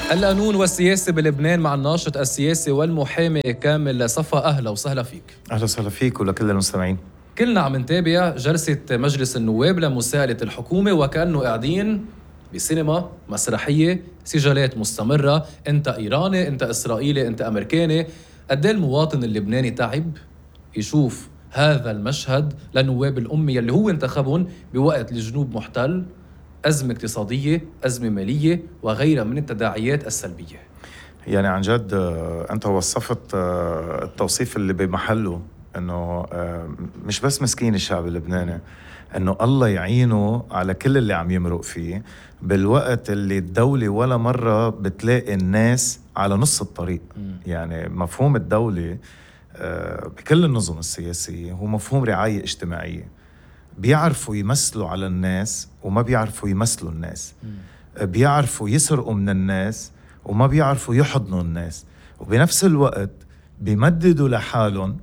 القانون والسياسة بلبنان مع الناشط السياسي والمحامي كامل صفا. أهلا وسهلا فيك. أهلا وسهلا فيك ولكل المستمعين. كلنا عم نتابع جلسة مجلس النواب لمساءلة الحكومة وكأنه قاعدين بسينما مسرحية، سجالات مستمرة، أنت إيراني، أنت إسرائيلي، أنت أمريكاني. قد ايه المواطن اللبناني تعب يشوف هذا المشهد لنواب الأمة اللي هو انتخبهم بوقت الجنوب محتل، أزمة اقتصادية، أزمة مالية وغيرها من التداعيات السلبية. يعني عن جد أنت وصفت التوصيف اللي بمحله، أنه مش بس مسكين الشعب اللبناني، أنه الله يعينه على كل اللي عم يمرق فيه بالوقت اللي الدولة ولا مرة بتلاقي الناس على نص الطريق. يعني مفهوم الدولة بكل النظم السياسية هو مفهوم رعاية اجتماعية، بيعرفوا يمثلوا على الناس وما بيعرفوا يمثلوا الناس، بيعرفوا يسرقوا من الناس وما بيعرفوا يحضنوا الناس، وبنفس الوقت بيمددوا لحالهم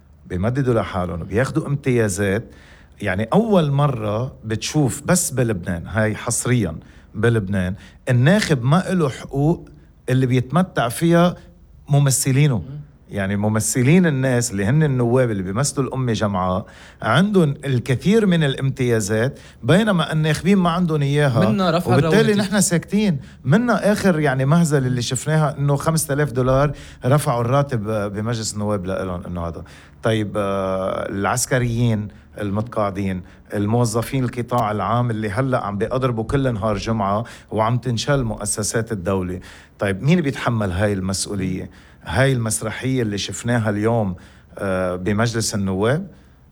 وبياخدوا امتيازات. يعني أول مرة بتشوف بس بلبنان، هاي حصريا بلبنان، الناخب ما له حقوق اللي بيتمتع فيها ممثلينه. يعني ممثلين الناس اللي هن النواب اللي بيمثلوا الأمة جمعاء عندهم الكثير من الامتيازات، بينما الناخبين ما عندهم إياها، وبالتالي نحن ساكتين. منا آخر يعني مهزل اللي شفناها إنه $5000 رفعوا الراتب بمجلس النواب لهم. إنه هذا طيب. العسكريين المتقاعدين، الموظفين القطاع العام اللي هلأ عم بيضربوا كل نهار جمعة وعم تنشل مؤسسات الدولة. طيب مين بيتحمل هاي المسؤولية؟ هاي المسرحية اللي شفناها اليوم بمجلس النواب،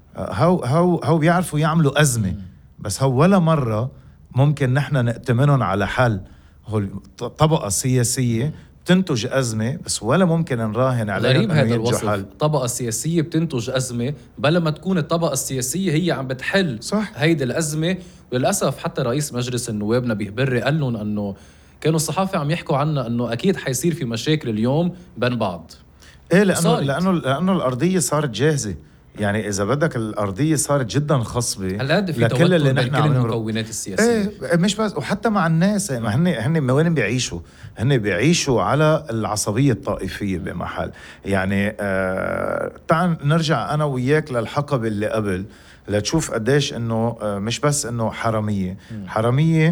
هو بيعرفوا يعملوا أزمة، بس هو ولا مرة ممكن نحن نأتمنهم على حل. هو طبقة سياسية بتنتج أزمة، بس ولا ممكن نراهن عليها. غريب هذا الوصف، طبقة سياسية بتنتج أزمة، بل لما تكون الطبقة السياسية هي عم بتحل صح هيدي الأزمة. وللأسف حتى رئيس مجلس النواب نبيه بري قال لهم أنه كانوا الصحافة عم يحكوا عنا أنه أكيد حيصير في مشاكل اليوم بين بعض. إيه، لأنه الأرضية صارت جاهزة. يعني إذا بدك الأرضية صارت جدا خصبة لكل اللي نحن عم المكونات السياسية. إيه، مش بس، وحتى مع الناس. يعني هن وين بيعيشوا؟ هن بيعيشوا على العصبية الطائفية بمحل. يعني تعال نرجع أنا وياك للحقبة اللي قبل لتشوف قديش إنه مش بس إنه حرامية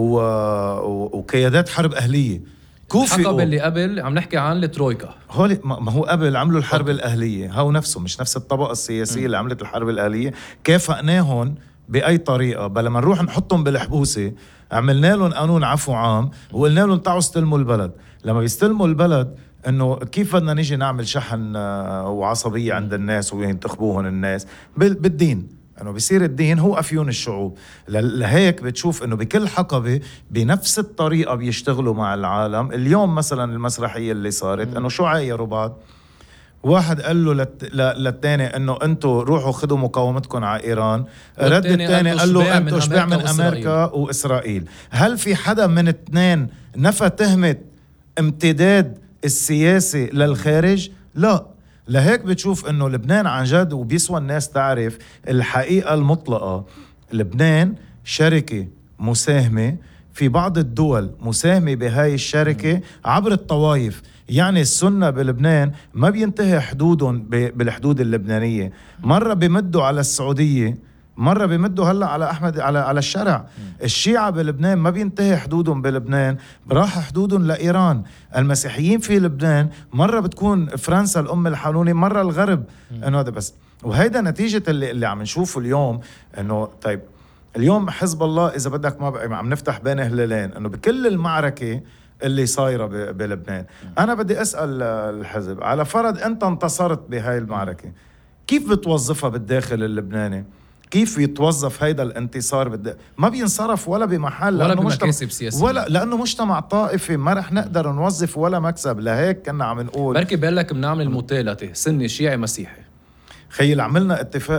وقيادات حرب أهلية. الحقبة اللي قبل عم نحكي عن الترويكا. هولي ما هو قبل عملوا الحرب الأهلية، هو نفسه مش نفس الطبقة السياسية اللي عملت الحرب الأهلية. كافأناهم بأي طريقة، بل لما نروح نحطهم بالحبوسة عملنا لهم قانون عفو عام وقلنا لهم تعالوا استلموا البلد. لما بيستلموا البلد إنه كيف بدنا نيجي نعمل شحن وعصبية عند الناس وينتخبوهم الناس بالدين، انه بيصير الدين هو افيون الشعوب. لهيك بتشوف انه بكل حقبه بنفس الطريقه بيشتغلوا مع العالم. اليوم مثلا المسرحيه اللي صارت انه شو عايروا بعض، واحد قال له للتاني انه انتوا روحوا خدوا مقاومتكم على ايران، رد التاني قال له انتوا شبع من امريكا واسرائيل. هل في حدا من اثنين نفى تهمه امتداد السياسي للخارج؟ لا. لهيك بتشوف انه لبنان عن جد، وبيسوى الناس تعرف الحقيقة المطلقة. لبنان شركة مساهمة في بعض الدول، مساهمة بهاي الشركة عبر الطوائف. يعني السنة بلبنان ما بينتهي حدودهم بالحدود اللبنانية، مرة بيمدوا على السعودية، مرة بيمدوا هلأ على أحمد على الشرع. الشيعة بلبنان ما بينتهي حدودهم بلبنان، راح حدودهم لإيران. المسيحيين في لبنان مرة بتكون فرنسا الأم الحانونة، مرة الغرب. إنه هذا بس. وهيدا نتيجة اللي عم نشوفه اليوم. إنه طيب اليوم حزب الله إذا بدك ما بقى عم نفتح بين هلالين، إنه بكل المعركة اللي صايرة بلبنان. أنا بدي أسأل الحزب، على فرض أنت انتصرت بهاي المعركة، كيف بتوظفها بالداخل اللبناني؟ كيف يتوظف هيدا الانتصار؟ ما بينصرف ولا بمحل، ولا بمكاسب سياسية، ولا لأنه مجتمع طائفي ما رح نقدر نوظف ولا مكسب. لهيك كنا عم نقول بركي بقلك بنعمل المتالتة سني شيعي مسيحي. خيل عملنا اتفاق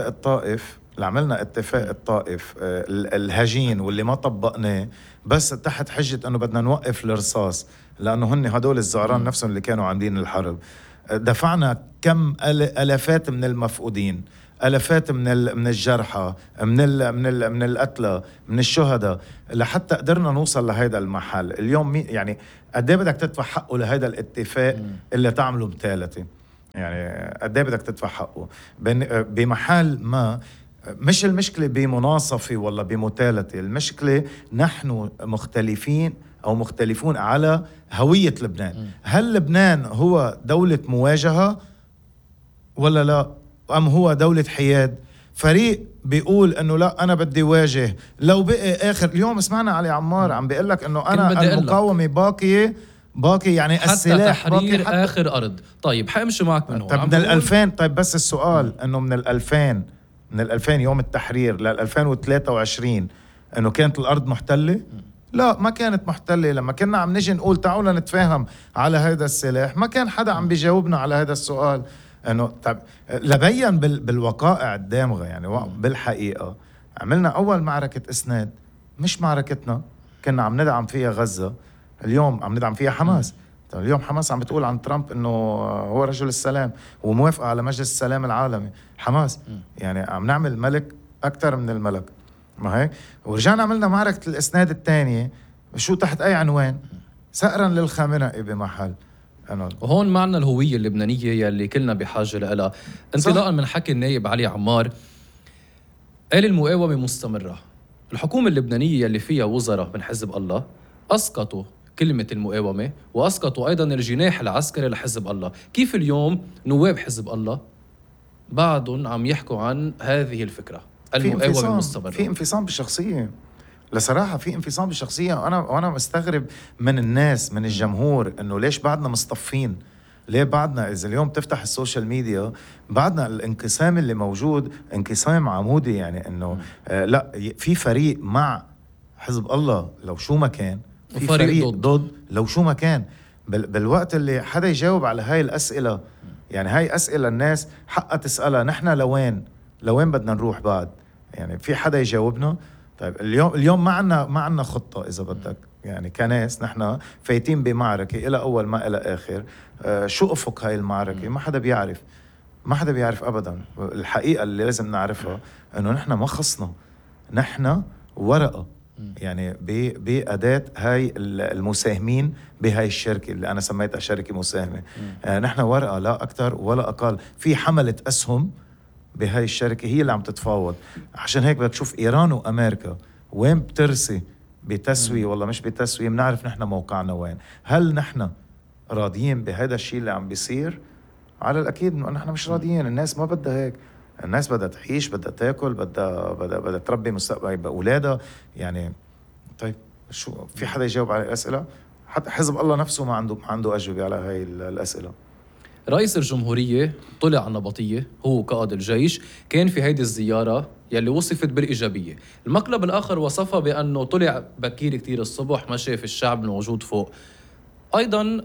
الطائف الهجين واللي ما طبقناه بس تحت حجة انه بدنا نوقف الرصاص، لانه هن هدول الزعران نفسهم اللي كانوا عاملين الحرب. دفعنا كم الافات من المفقودين. الافات من الجرحى، من القتلى، من الشهداء، لحتى قدرنا نوصل لهيدا المحل. اليوم يعني قد ايه بدك تدفع حقه لهيدا الاتفاق اللي تعمله بتالتي؟ يعني قد ايه بدك تدفع حقه بمحل ما؟ مش المشكلة بمناصفة ولا بمتالتة، المشكلة نحن مختلفين أو مختلفون على هوية لبنان. هل لبنان هو دولة مواجهة ولا لا؟ أم هو دولة حياد؟ فريق بيقول انه لا انا بدي واجه، لو بقي اخر اليوم سمعنا علي عمار عم بيقول لك انه انا المقاومة باقي يعني حتى السلاح تحرير باقي اخر ارض. طيب حامشي معك من هون. طيب من 2000، طيب بس السؤال انه من 2000 يوم التحرير لل 2023 انه كانت الارض محتله؟ لا، ما كانت محتله. لما كنا عم نجي نقول تعالوا نتفاهم على هذا السلاح ما كان حدا عم بيجاوبنا على هذا السؤال. انه طب لبين بالوقائع الدامغه يعني بالحقيقه عملنا اول معركه اسناد، مش معركتنا، كنا عم ندعم فيها غزه، اليوم عم ندعم فيها حماس. طيب اليوم حماس عم بتقول عن ترامب انه هو رجل السلام وموافقه على مجلس السلام العالمي. حماس يعني عم نعمل ملك اكثر من الملك، ما هيك؟ ورجعنا عملنا معركه الاسناد الثانيه، شو تحت اي عنوان؟ سأرا للخامنئي بمحل. وهون معنا الهوية اللبنانية يلي كلنا بحاجة لها. انطلاقا من حكي النائب علي عمار، قال المقاومة مستمرة. الحكومة اللبنانية يلي فيها وزراء من حزب الله أسقطوا كلمة المقاومة وأسقطوا أيضا الجناح العسكري لحزب الله. كيف اليوم نواب حزب الله بعدهم عم يحكوا عن هذه الفكرة المقاومة مستمرة؟ في انفصام بالشخصية، لصراحة في انفصام بالشخصية. وأنا مستغرب من الناس، من الجمهور، إنه ليش بعدنا مصطفين؟ ليه بعدنا إذا اليوم تفتح السوشيال ميديا بعدنا الانقسام اللي موجود انقسام عمودي؟ يعني إنه لا، في فريق مع حزب الله لو شو ما كان، في فريق ضد لو شو ما كان. بالوقت اللي حدا يجاوب على هاي الأسئلة، يعني هاي أسئلة الناس حقها تسألها. نحن لوين بدنا نروح بعد؟ يعني في حدا يجاوبنا؟ طيب اليوم ما عنا خطة إذا بدك. يعني كناس نحن فايتين بمعركة إلى أول ما إلى آخر. شو أفق هاي المعركة؟ ما حدا بيعرف أبدا. الحقيقة اللي لازم نعرفها أنه نحن ما خصنا، نحن ورقة يعني بأداة هاي المساهمين بهاي الشركة اللي أنا سميتها شركة مساهمة. نحن ورقة لا أكتر ولا أقل. في حملة أسهم بهاي الشركة هي اللي عم تتفاوض. عشان هيك بدك تشوف إيران وأمريكا وين بترسي بتسوية ولا مش بتسوية، بنعرف نحن موقعنا وين. هل نحن راضيين بهذا الشيء اللي عم بيصير؟ على الأكيد إنه نحن مش راضيين. الناس ما بدها هيك. الناس بدها تعيش، بدها تاكل، بدها تربي مستقبل بأولادها. يعني طيب شو في حدا يجاوب على الأسئلة؟ حتى حزب الله نفسه ما عنده أجوبة على هاي الأسئلة. رئيس الجمهورية طلع على النبطية، هو قائد الجيش، كان في هيدي الزيارة يلي وصفت بالإيجابية. المقلب الآخر وصفها بأنه طلع بكير كتير الصبح، ما شاف الشعب الموجود فوق. أيضا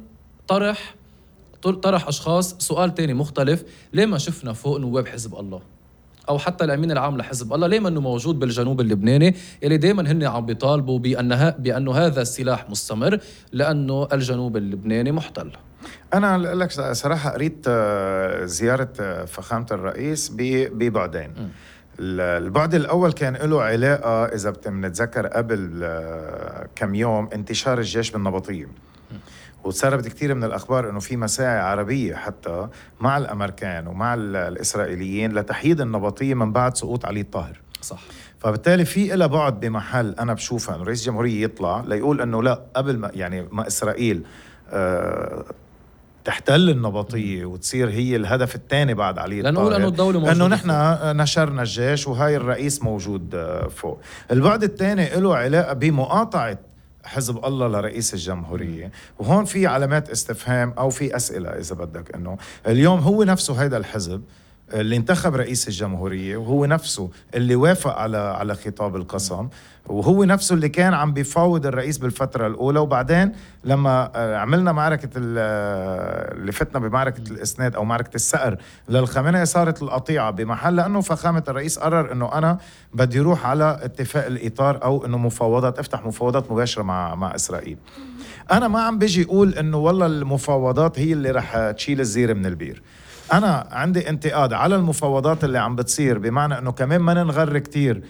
طرح أشخاص سؤال تاني مختلف، ليه ما شفنا فوق نواب حزب الله أو حتى الأمين العام لحزب الله؟ ليه ما أنه موجود بالجنوب اللبناني اللي دايما هن عم بيطالبوا بأنه هذا السلاح مستمر لأنه الجنوب اللبناني محتل؟ أنا لك صراحة قريت زيارة فخامة الرئيس ببعدين. البعد الأول كان له علاقة إذا بنتذكر قبل كم يوم انتشار الجيش بالنبطية، وتسربت كتير من الأخبار أنه في مساعي عربية حتى مع الأمريكان ومع الإسرائيليين لتحييد النبطية من بعد سقوط علي الطاهر. صح. فبالتالي في إلى بعد بمحل أنا بشوفها أنه رئيس الجمهورية يطلع ليقول أنه لا، قبل ما يعني ما إسرائيل تحتل النبطية وتصير هي الهدف الثاني بعد علي الطاهر، لأنه الدولة موجودة، أنه نحن نشرنا الجيش وهاي الرئيس موجود فوق. البعد الثاني له علاقة بمقاطعة حزب الله لرئيس الجمهورية، وهون في علامات استفهام أو في أسئلة إذا بدك. أنه اليوم هو نفسه هيدا الحزب اللي انتخب رئيس الجمهورية، وهو نفسه اللي وافق على خطاب القسم، وهو نفسه اللي كان عم بيفاوض الرئيس بالفترة الأولى. وبعدين لما عملنا معركة اللي فتنا بمعركة الإسناد أو معركة السقر للخامنئي صارت القطيعة بمحل، لأنه فخامة الرئيس قرر أنه أنا بدي روح على اتفاق الإطار أو أنه مفاوضات، أفتح مفاوضات مباشرة مع إسرائيل. أنا ما عم بيجي أقول أنه والله المفاوضات هي اللي رح تشيل الزير من البير. أنا عندي انتقاد على المفاوضات اللي عم بتصير، بمعنى أنه كمان ما ننغر كتير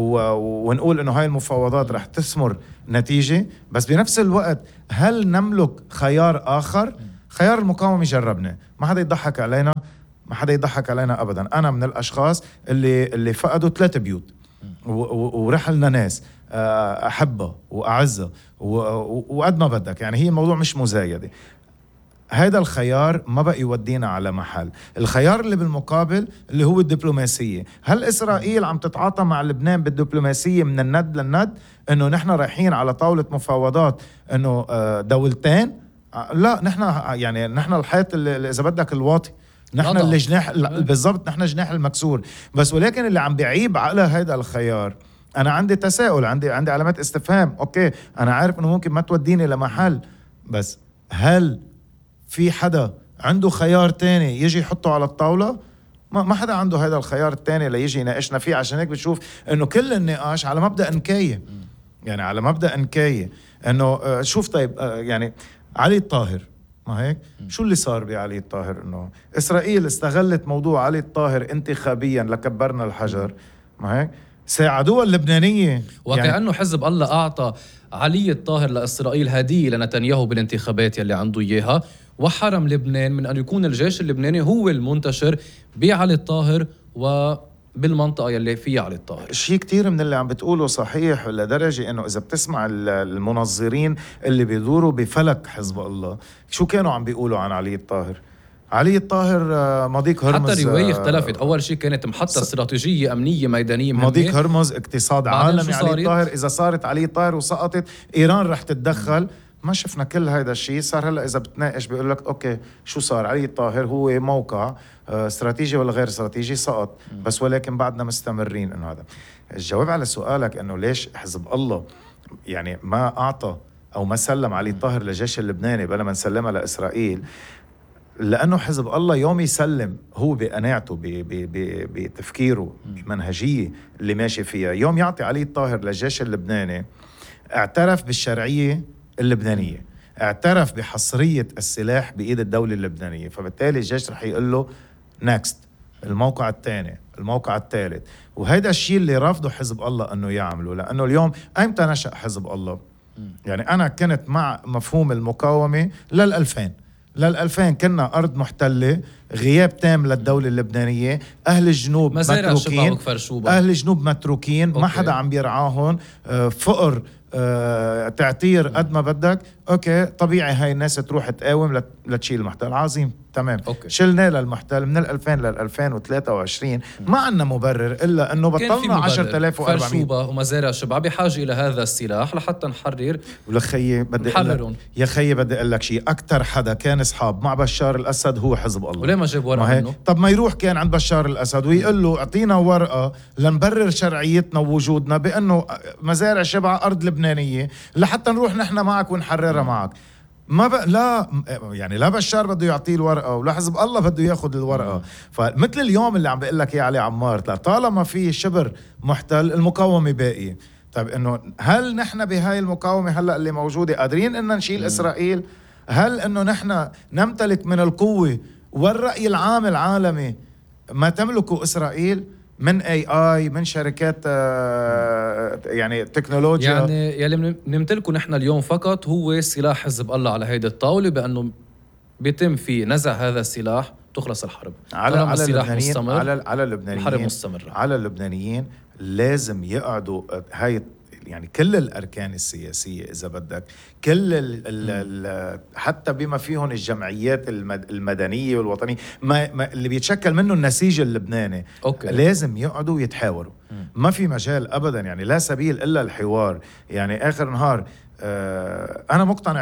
ونقول أنه هاي المفاوضات رح تثمر نتيجة، بس بنفس الوقت هل نملك خيار آخر؟ خيار المقاومة جربنا، ما حدا يضحك علينا، ما حدا يضحك علينا أبدا. أنا من الأشخاص اللي فقدوا 3 بيوت ورحلنا ناس أحبها وأعزها وقد ما بدك، يعني هي الموضوع مش مزايدة. هذا الخيار ما بقى يودينا على محل. الخيار اللي بالمقابل اللي هو الدبلوماسية. هل إسرائيل عم تتعاطى مع لبنان بالدبلوماسية من الند للند، إنه نحن رايحين على طاولة مفاوضات إنه دولتين؟ لا، نحن الحيط اللي إذا بدك الواطي، نحن اللي جناح بالضبط، نحن جناح المكسور. بس ولكن اللي عم بيعيب على هذا الخيار، أنا عندي تساؤل، عندي علامات استفهام. أوكي، أنا عارف إنه ممكن ما توديني لمحل، بس هل في حدا عنده خيار تاني يجي يحطه على الطاولة؟ ما حدا عنده هذا الخيار التاني ليجي يناقشنا فيه. عشان هيك بتشوف إنه كل النقاش على مبدأ نكاية، يعني على مبدأ نكاية. إنه شوف طيب، يعني علي الطاهر، ما هيك؟ شو اللي صار بعلي الطاهر؟ إنه إسرائيل استغلت موضوع علي الطاهر انتخابيا لكبرنا الحجر، ما هيك؟ ساعدوها اللبنانية، وكأنه يعني حزب الله أعطى علي الطاهر لإسرائيل هدية لنتنياهو بالانتخابات يلي عنده إياها، وحرم لبنان من أن يكون الجيش اللبناني هو المنتشر بعلي الطاهر وبالمنطقة يلي فيها علي الطاهر. شيء كتير من اللي عم بتقوله صحيح، لدرجة إنه إذا بتسمع المنظرين اللي بيدوروا بفلك حزب الله شو كانوا عم بيقولوا عن علي الطاهر. علي الطاهر مضيق هرمز، حتى الرواية اختلفت. أول شيء كانت محطة استراتيجية أمنية ميدانية مهمة، مضيق هرمز اقتصاد عالمي. علي الطاهر إذا صارت علي الطاهر وسقطت إيران رح تتدخل. ما شفنا كل هذا الشيء. صار هلأ إذا بتناقش بيقول لك أوكي شو صار؟ علي الطاهر هو موقع استراتيجي ولا غير استراتيجي؟ سقط، بس ولكن بعدنا مستمرين. إنه هذا الجواب على سؤالك إنه ليش حزب الله يعني ما أعطى أو ما سلم علي الطاهر للجيش اللبناني بلا ما نسلمها لإسرائيل. لأنه حزب الله يوم يسلم هو بقناعته بتفكيره بمنهجية اللي ماشي فيها، يوم يعطي علي الطاهر للجيش اللبناني اعترف بالشرعية اللبنانية، اعترف بحصرية السلاح بإيد الدولة اللبنانية. فبالتالي الجيش رح يقول له نيكست، الموقع الثاني، الموقع الثالث. وهذا الشيء اللي رافضه حزب الله أنه يعمله. لأنه اليوم أيمتى نشأ حزب الله؟ يعني أنا كنت مع مفهوم المقاومة لل2000 كنا أرض محتلة، غياب تام للدولة اللبنانية، أهل الجنوب متروكين، أهل الجنوب متروكين، ما حدا عم بيرعاهم، فقر، تعتير قد ما بدك. أوكي، طبيعي هاي الناس تروح تقاوم لتشيل المحتل. عظيم، تمام. شلنا للمحتل من 2000 لل 2023. ما عنا مبرر إلا أنه بطلنا 10,400 فرشوبة ومزارع شبع بحاجة إلى هذا السلاح لحتى نحرر. ولخيي بدي يا خيي بدي أقول لك شيء، أكتر حدا كان أصحاب مع بشار الأسد هو حزب الله. وليه ما جاب ورقة منه؟ طب ما يروح كان عند بشار الأسد ويقول له اعطينا ورقة لنبرر شرعيتنا ووجودنا بأنه مزارع شبع أرض لبنانية لحتى نروح نحن معك ونحررها معك. لا يعني لا بشار بده يعطيه الورقة ولا حزب الله بده ياخد الورقة. فمثل اليوم اللي عم بقول لك يا علي عمار، طالما في شبر محتل المقاومة باقية. طيب إنه هل نحن بهاي المقاومة هلأ اللي موجودة قادرين إن نشيل إسرائيل؟ هل إنه نحن نمتلك من القوة والرأي العام العالمي ما تملكه إسرائيل من AI، من شركات يعني تكنولوجيا؟ يعني يلي نمتلكه نحن اليوم فقط هو سلاح حزب الله على هيدي الطاولة، بأنه بيتم في نزع هذا السلاح تخلص الحرب. على اللبنانيين، على اللبنانيين، الحرب مستمرة. على اللبنانيين لازم يقعدوا هاي يعني كل الأركان السياسية إذا بدك، كل حتى بما فيهم الجمعيات المدنية والوطنية ما اللي بيتشكل منه النسيج اللبناني. لازم يقعدوا يتحاوروا. ما في مجال أبدا، يعني لا سبيل إلا الحوار. يعني آخر نهار أنا مقتنع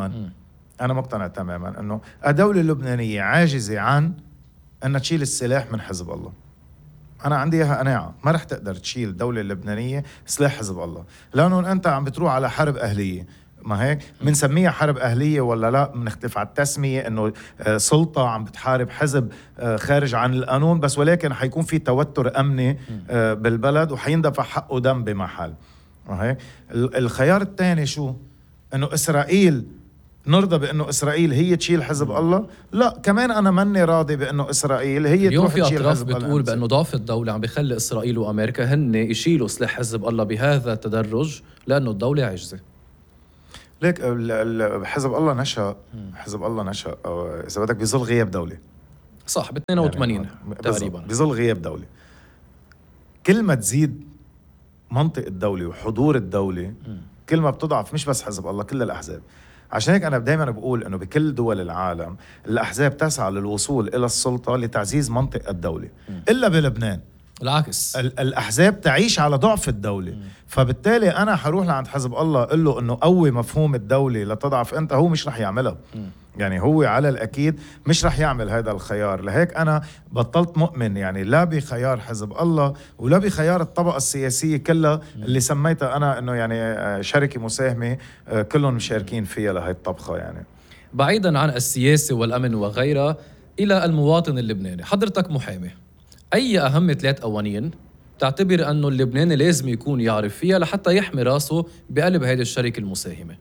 تماما أنه الدولة اللبنانية عاجزة عن أن تشيل السلاح من حزب الله. أنا عندي إياها قناعة، ما رح تقدر تشيل الدولة اللبنانية سلاح حزب الله، لأنه أنت عم بتروح على حرب أهلية. ما هيك بنسميها حرب أهلية ولا لا؟ بنختلف على التسمية، إنه سلطة عم بتحارب حزب خارج عن القانون، بس ولكن حيكون في توتر أمني بالبلد وحيندفع حقه دم بمحل. ما هيك الخيار الثاني شو؟ إنه إسرائيل نرضى بأنه إسرائيل هي تشيل حزب الله؟ لا، كمان أنا مني راضي بأنه إسرائيل هي اليوم تروح في تشيل أطراف حزب الله. بتقول بأنه ضعف الدولة عم بيخلي إسرائيل وأمريكا هن يشيلوا سلاح حزب الله بهذا التدرج لأنه الدولة عجزة. ليك حزب الله نشأ، حزب الله نشأ إذا بدك بظل غياب دولة، صح، ب 82 يعني تقريبا، بظل غياب دولة. كل ما تزيد منطق الدولة وحضور الدولة كل ما بتضعف مش بس حزب الله، كل الأحزاب. عشان هيك أنا دايما بقول إنه بكل دول العالم الأحزاب تسعى للوصول إلى السلطة لتعزيز منطق الدولة. إلا بلبنان العكس، الأحزاب تعيش على ضعف الدولة. فبالتالي أنا حروح لعند حزب الله أقول له إنه قوي مفهوم الدولة لتضعف أنت، هو مش رح يعملها. يعني هو على الأكيد مش رح يعمل هذا الخيار. لهيك أنا بطلت مؤمن يعني لا بخيار حزب الله ولا بخيار الطبقة السياسية كلها اللي سميتها أنا إنه يعني شركة مساهمة كلهم مشاركين فيها لهي الطبخة. يعني بعيدا عن السياسة والأمن وغيرها إلى المواطن اللبناني، حضرتك محامي، أي أهم 3 قوانين تعتبر أنه اللبناني لازم يكون يعرف فيها لحتى يحمي راسه بقلب هذه الشركة المساهمة؟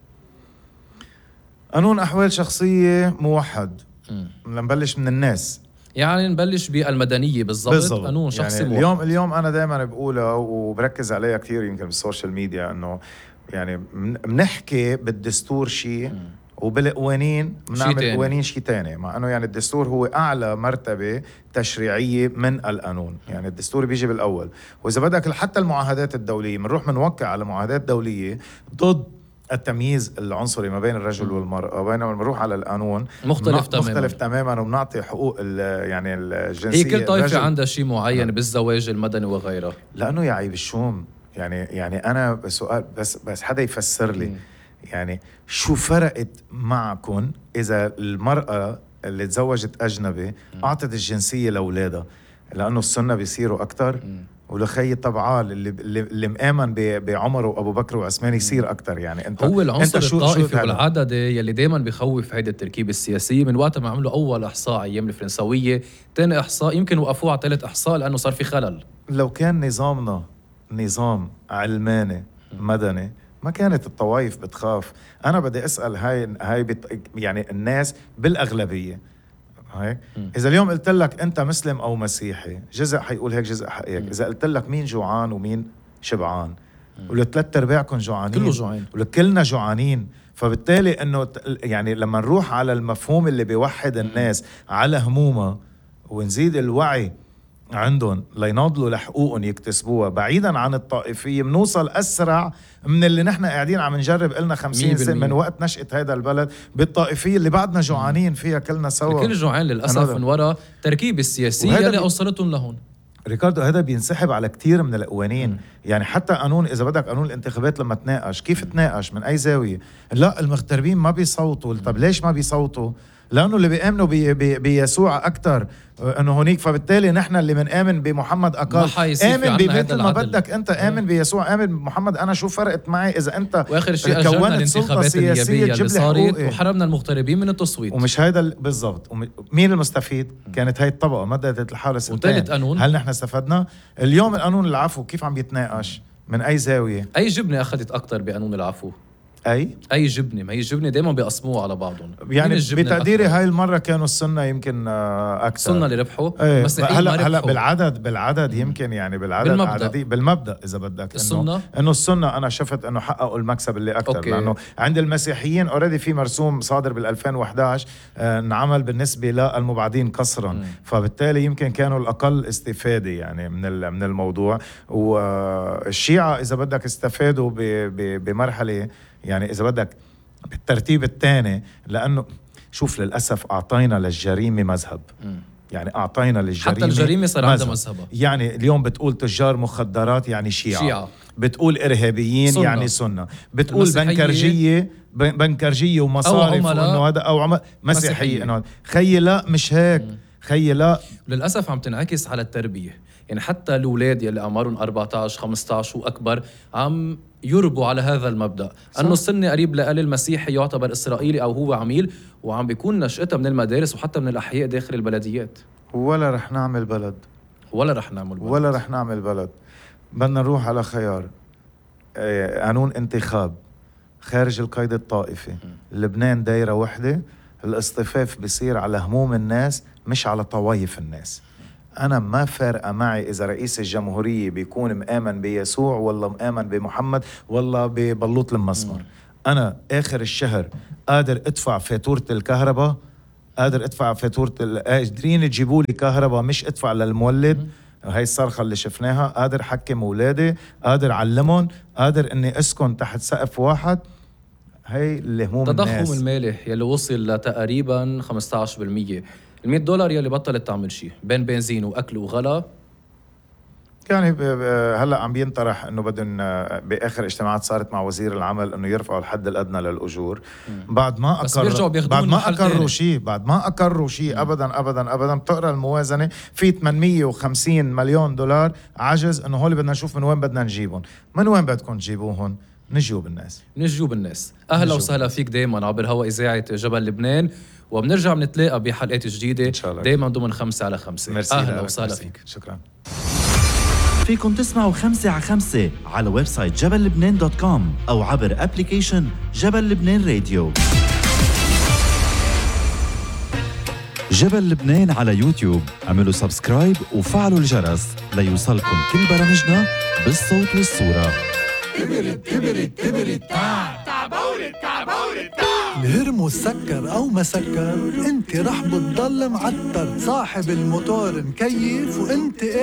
قانون أحوال شخصية موحد. نبلش من الناس، يعني نبلش بالمدنية بالضبط. قانون شخصي يعني موحد. اليوم أنا دايما بقولها وبركز عليها كتير يمكن بالسوشيال ميديا، إنه يعني بنحكي بالدستور شيء وبالقوانين بنعمل قوانين شيء تاني، مع انه يعني الدستور هو اعلى مرتبه تشريعيه من القانون. يعني الدستور بيجي بالاول، واذا بدك حتى المعاهدات الدوليه بنروح بنوقع على معاهدات دوليه ضد التمييز العنصري ما بين الرجل والمرأة، بينما بنروح على القانون مختلف تماما وبنعطي حقوق يعني الجنسية. هي كل طائفة عندها شيء معين بالزواج المدني وغيرها. لأنه يا عيب الشوم يعني أنا بسؤال بس حدا يفسر لي يعني شو فرقت معكم إذا المرأة اللي تزوجت أجنبي أعطت الجنسية لأولادها؟ لأنه السنة بيصيروا أكتر، ولخي طبعال اللي مآمن بعمر وأبو بكر وعثمان يصير أكتر. يعني أنت هو العنصر الطائفي والعددي يلي دايما بيخوف هيدي التركيبة السياسية. من وقت ما عملوا أول إحصاء أيام الفرنسوية، تاني إحصاء يمكن وقفوه على 3 إحصاء لأنه صار في خلل. لو كان نظامنا نظام علماني مدني ما كانت الطوائف بتخاف. أنا بدي أسأل هاي يعني الناس بالأغلبية هيك. إذا اليوم قلت لك أنت مسلم أو مسيحي، جزء حيقول هيك جزء حقيقك. إذا قلت لك مين جوعان ومين شبعان، ولو 3/4 جوعانين، كله جوعان، ولكلنا جوعانين. فبالتالي إنه يعني لما نروح على المفهوم اللي بيوحد الناس على همومها ونزيد الوعي عندهم ليناضلوا لحقوقهم يكتسبوها بعيدا عن الطائفية، بنوصل أسرع من اللي نحن قاعدين عم نجرب إلنا 50 سنة من وقت نشأة هذا البلد بالطائفية اللي بعدنا جوعانين فيها كلنا سوا. كل جوعان للأسف من وراء تركيب السياسية اللي أوصلتهم لهون. ريكاردو هذا بينسحب على كتير من القوانين. يعني حتى قانون إذا بدك قانون الانتخابات لما تناقش كيف تناقش من أي زاوية؟ لا المغتربين ما بيصوتوا. طب ليش ما بيصوتوا؟ لأنه اللي بيآمنوا بيسوع أكتر انه هونيك. فبالتالي نحن اللي بنآمن بمحمد اقل. آمن بمثل ما بدك انت، آمن بيسوع، آمن بمحمد. انا شو فرقت معي اذا انت واخر شيء اجلنا الانتخابات النيابيه اللي صارت وحرمنا المغتربين من التصويت. ومش هيدا بالضبط. مين المستفيد؟ كانت هاي الطبقه مددت الحالة سنتين. وثالث قانون، هل نحن استفدنا؟ اليوم القانون العفو كيف عم يتناقش؟ من اي زاويه؟ اي جبنه اخذت اكثر بقانون العفو؟ اي جبنه. ما هي الجبنه دايما بيقسموها على بعضهم. يعني بتقديري هاي المره كانوا السنه يمكن اكثر. السنه اللي ربحوا. هلا بالعدد يمكن يعني بالعدد بالمبدا اذا بدك انه السنه انا شفت انه حققوا المكسب اللي اكثر. لانه عند المسيحيين اوريدي في مرسوم صادر بال 2011 انعمل بالنسبه للمبعدين قسرا. فبالتالي يمكن كانوا الاقل استفاده يعني من الموضوع. والشيعة اذا بدك استفادوا بمرحله يعني إذا بدك بالترتيب الثاني. لأنه شوف للأسف أعطينا للجريمة مذهب. يعني أعطينا للجريمة حتى الجريمة صار عندها مذهبها. يعني اليوم بتقول تجار مخدرات يعني شيعة. بتقول إرهابيين سنة. يعني سنة. بتقول بنكرجية ومصارف وإنه هذا أو مسيحية. إنه خي لا مش هيك. خي لا للأسف عم تنعكس على التربية. يعني حتى الأولاد يلي أعمارهم 14 15 وأكبر عم يربوا على هذا المبدأ أنه السني قريب لقليل المسيحي يعتبر إسرائيلي أو هو عميل، وعم بيكون نشأتها من المدارس وحتى من الأحياء داخل البلديات. ولا رح نعمل بلد. بدنا نروح على خيار قانون انتخاب خارج القيد الطائفي. لبنان دايرة وحدة، الاصطفاف بيصير على هموم الناس مش على طوايف الناس. أنا ما فارقة معي إذا رئيس الجمهورية بيكون مآمن بيسوع ولا مآمن بمحمد ولا ببلوط المسمر. أنا آخر الشهر قادر أدفع فاتورة الكهرباء، قادر أدفع فاتورة قادرين تجيبوا لي كهرباء مش أدفع للمولد. هاي الصرخة اللي شفناها. قادر حكم أولادي، قادر علمهم، قادر أني أسكن تحت سقف واحد. هاي اللي هموم الناس. التضخم المالي يلي وصل لتقريبا 15%، $100 يلي بطلت تعمل شيء بين بنزين وأكل وغلا. يعني هلا عم بينطرح انه بدهم باخر اجتماعات صارت مع وزير العمل انه يرفعوا الحد الادنى للاجور. بعد ما اقروا شيء ابدا. بتقرا الموازنه في $850 مليون عجز، انه هول بدنا نشوف من وين بدنا نجيبهم. من وين بدكم تجيبوهم؟ نجيو بالناس. اهلا وسهلا فيك دايما عبر هوا اذاعه جبل لبنان، وبنرجع بنتلاقى بحلقات جديده دايما ضمن 5 على 5. اهلا وسهلا فيك. شكرا. فيكن تسمعوا 5 على 5 على ويب سايت جبللبنان.com أو عبر أبليكيشن جبل لبنان راديو. جبل لبنان على يوتيوب، اعملوا سبسكرايب وفعلوا الجرس ليوصلكم كل برامجنا بالصوت والصورة. الهرمو سكر أو ما سكر، انت رح بتضل معتر. صاحب الموتور مكيف وانت